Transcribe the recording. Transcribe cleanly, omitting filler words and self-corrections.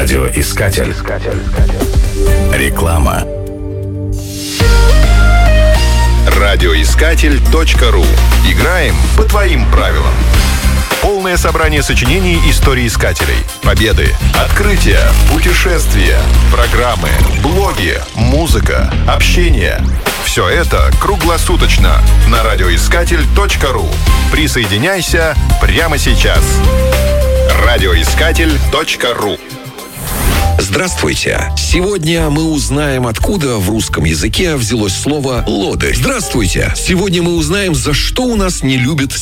Радиоискатель. Реклама. Радиоискатель.ру. Играем по твоим правилам. Полное собрание сочинений истории искателей. Победы, открытия, путешествия, программы, блоги, музыка, общение. Все это круглосуточно на радиоискатель.ру. Присоединяйся прямо сейчас. Радиоискатель.ру. Здравствуйте! Сегодня мы узнаем, откуда в русском языке взялось слово «лодырь». Здравствуйте! Сегодня мы узнаем, за что у нас не любят